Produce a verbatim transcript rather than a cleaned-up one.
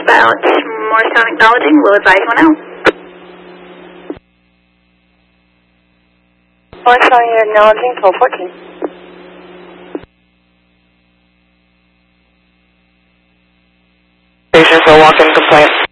about Morristown acknowledging. We'll advise one out. Morristown, you're acknowledging twelve fourteen. Station for walk-in complaint.